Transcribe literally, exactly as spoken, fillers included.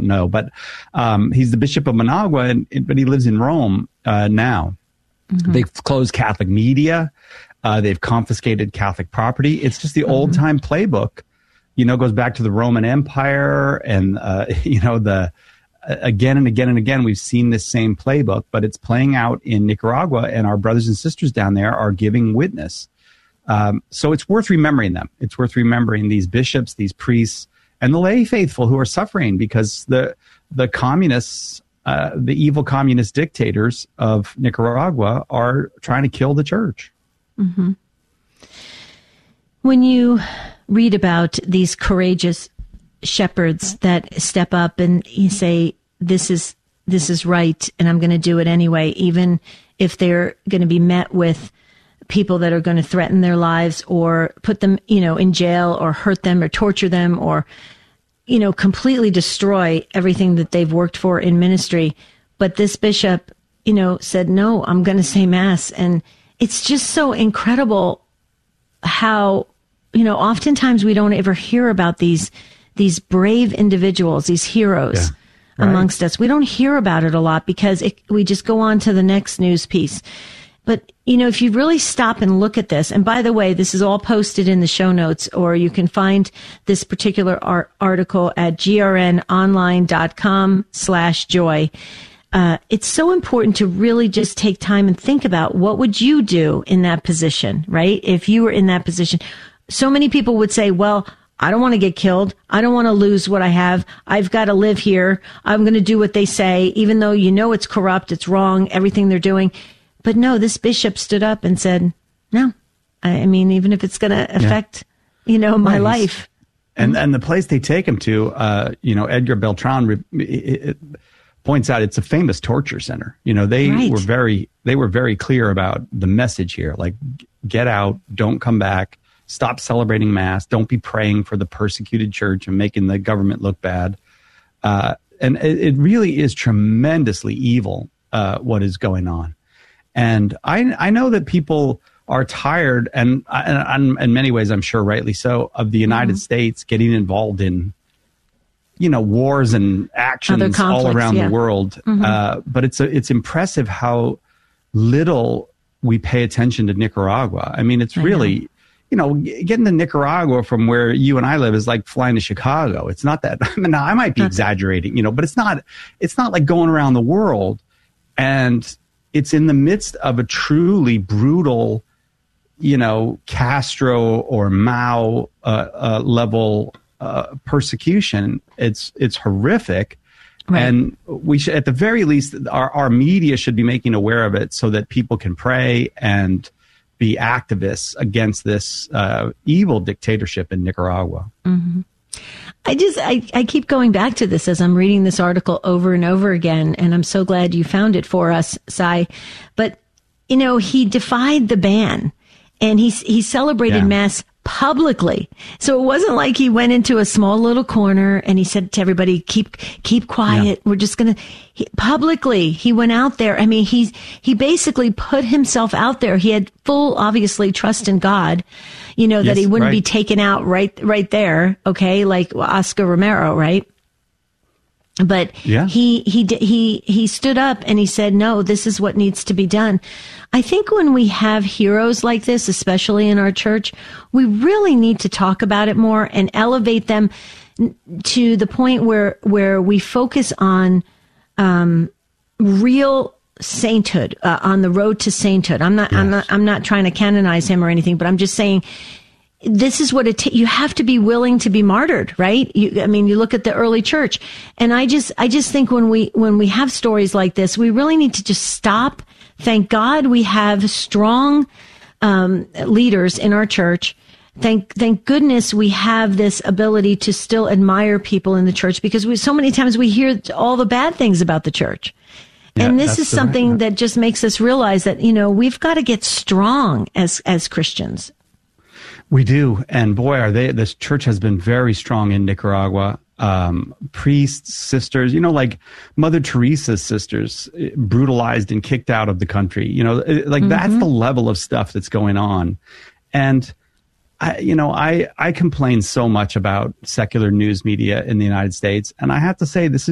know, but um, he's the Bishop of Managua, and, but he lives in Rome uh, now. Mm-hmm. They've closed Catholic media. Uh, they've confiscated Catholic property. It's just the mm-hmm. old time playbook, you know, goes back to the Roman Empire and, uh, you know, the uh, again and again and again, we've seen this same playbook, but it's playing out in Nicaragua, and our brothers and sisters down there are giving witness. Um, so it's worth remembering them. It's worth remembering these bishops, these priests, and the lay faithful who are suffering because the the communists, uh, the evil communist dictators of Nicaragua are trying to kill the church. Mm-hmm. When you read about these courageous shepherds that step up and you say, "This is this is right, and I'm going to do it anyway," even if they're going to be met with people that are going to threaten their lives or put them, you know, in jail or hurt them or torture them or, you know, completely destroy everything that they've worked for in ministry. But this bishop, you know, said, no, I'm going to say mass. And it's just so incredible how, you know, oftentimes we don't ever hear about these, these brave individuals, these heroes yeah, right. amongst us. We don't hear about it a lot because it, we just go on to the next news piece. But, you know, if you really stop and look at this, and by the way, this is all posted in the show notes, or you can find this particular art- article at grnonline.com slash joy. Uh, it's so important to really just take time and think about what would you do in that position, right? If you were in that position, so many people would say, well, I don't want to get killed. I don't want to lose what I have. I've got to live here. I'm going to do what they say, even though you know it's corrupt, it's wrong, everything they're doing. But no, this bishop stood up and said, no, I mean, even if it's going to affect, yeah. you know, my right. life. And and the place they take him to, uh, you know, Edgar Beltran it, it points out it's a famous torture center. You know, they right. were very they were very clear about the message here, like get out, don't come back, stop celebrating mass, don't be praying for the persecuted church and making the government look bad. Uh, and it, it really is tremendously evil uh, what is going on. And I I know that people are tired, and, and in many ways, I'm sure rightly so, of the United mm-hmm. States getting involved in, you know, wars and actions all around yeah. the world. Mm-hmm. Uh, but it's a, it's impressive how little we pay attention to Nicaragua. I mean, it's I really, know. you know, getting to Nicaragua from where you and I live is like flying to Chicago. It's not that. I mean, now I might be That's exaggerating, you know, but it's not. It's not like going around the world, and it's in the midst of a truly brutal, you know, Castro or Mao uh, uh, level uh, persecution. It's it's horrific, right. and we should, at the very least, our our media should be making aware of it so that people can pray and be activists against this uh, evil dictatorship in Nicaragua. Mm-hmm. I just, I, I keep going back to this as I'm reading this article over and over again, and I'm so glad you found it for us, Cy. But, you know, he defied the ban, and he, he celebrated yeah. mass publicly. So it wasn't like he went into a small little corner and he said to everybody, keep, keep quiet. Yeah. We're just going to, publicly, he went out there. I mean, he's, he basically put himself out there. He had full, obviously, trust in God, you know, yes, that he wouldn't right. be taken out right, right there. Okay. Like Oscar Romero, right? But yeah. he, he, he, he stood up and he said, no, this is what needs to be done. I think when we have heroes like this, especially in our church, we really need to talk about it more and elevate them to the point where, where we focus on, um, real sainthood, uh, on the road to sainthood. I'm not, yes. I'm not, I'm not trying to canonize him or anything, but I'm just saying, this is what it takes. You have to be willing to be martyred, right? You, I mean, you look at the early church, and I just, I just think when we, when we have stories like this, we really need to just stop. Thank God we have strong, um, leaders in our church. Thank, thank goodness we have this ability to still admire people in the church, because we, so many times we hear all the bad things about the church. Yeah, and this is something right. that just makes us realize that, you know, we've got to get strong as, as Christians. We do. And boy, are they, this church has been very strong in Nicaragua. Um, priests, sisters, you know, like Mother Teresa's sisters, brutalized and kicked out of the country. You know, like mm-hmm. that's the level of stuff that's going on. And I, you know, I, I complain so much about secular news media in the United States. And I have to say, this is